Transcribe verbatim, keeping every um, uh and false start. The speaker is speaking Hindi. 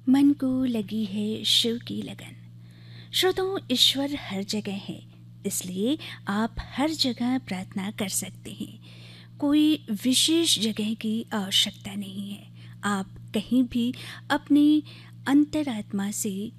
मन को लगी है शिव की लगन। श्रोताओं, ईश्वर हर जगह है, इसलिए आप हर जगह प्रार्थना कर सकते हैं। कोई विशेष जगह की आवश्यकता नहीं है। आप कहीं भी अपनी अंतरात्मा से